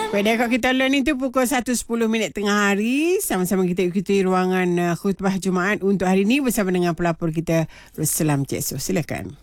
Pada rekod kita learning tu pukul 1.10 tengah hari. Sama-sama kita ikuti ruangan khutbah Jumaat untuk hari ini bersama dengan pelapor kita Ruslan Cik So. Silakan.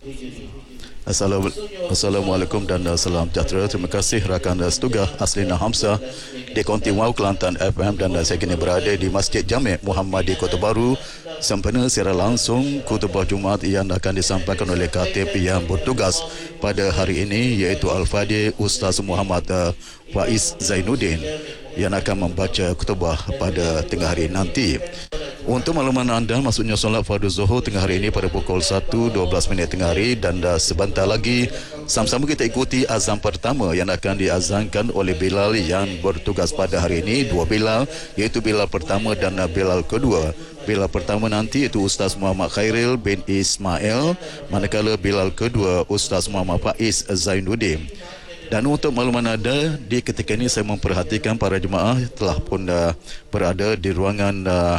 Assalamualaikum dan salam sejahtera. Terima kasih rakan setugah Aslina Hamzah di Konti Wow Kelantan FM, dan saya kini berada di Masjid Jamek Muhammadi Kota Baru sempena secara langsung khutbah Jumaat yang akan disampaikan oleh khatib yang bertugas pada hari ini, iaitu Al-Fadhil Ustaz Muhammad Faiz Zainuddin, yang akan membaca khutbah pada tengah hari nanti. Untuk makluman anda, maksudnya solat fardu zuhur tengah hari ini pada pukul 1.12 tengah hari, dan sebentar lagi sama-sama kita ikuti azan pertama yang akan diazankan oleh Bilal yang bertugas pada hari ini. Dua Bilal, iaitu Bilal pertama dan Bilal kedua. Bilal pertama nanti itu Ustaz Muhammad Khairil bin Ismail, manakala Bilal kedua Ustaz Muhammad Faiz Zainuddin. Dan untuk makluman anda, di ketika ini saya memperhatikan para jemaah telah pun berada di ruangan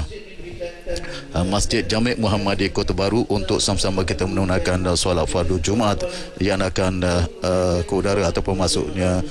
Masjid Jamek Muhammadi Kota Baru untuk sama-sama kita menunaikan solat fardu Jumaat yang akan ke udara ataupun masuknya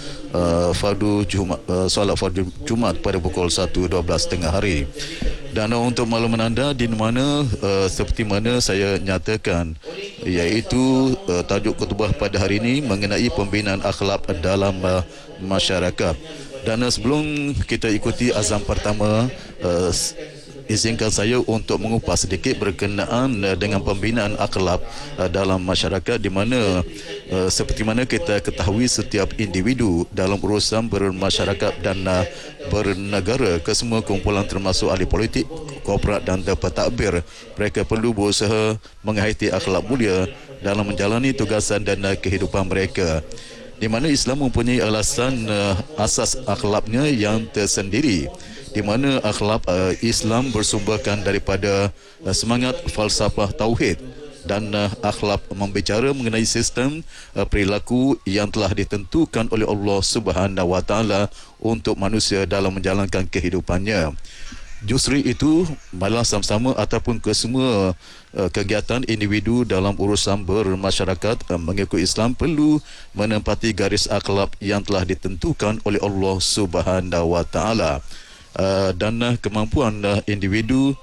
solat fardu Jumaat pada pukul 1.12 tengah hari. Dan untuk makluman anda, di mana seperti mana saya nyatakan, iaitu tajuk khutbah pada hari ini mengenai pembinaan akhlak dalam masyarakat. Dan sebelum kita ikuti azan pertama, izinkan saya untuk mengupas sedikit berkenaan dengan pembinaan akhlak dalam masyarakat, di mana seperti mana kita ketahui, setiap individu dalam urusan bermasyarakat dan bernegara, kesemua kumpulan termasuk ahli politik, korporat dan pentadbir, mereka perlu berusaha menghayati akhlak mulia dalam menjalani tugasan dan kehidupan mereka, di mana Islam mempunyai alasan asas akhlaknya yang tersendiri, di mana akhlak Islam bersumberkan daripada semangat falsafah tauhid, dan akhlak membicara mengenai sistem perilaku yang telah ditentukan oleh Allah Subhanahu Wa Taala untuk manusia dalam menjalankan kehidupannya. Justru itu, malah sama-sama ataupun kesemua kegiatan individu dalam urusan bermasyarakat mengikut Islam perlu menempati garis akhlak yang telah ditentukan oleh Allah Subhanahu Wa Taala. Dan kemampuan individu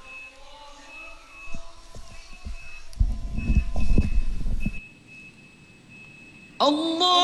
Allah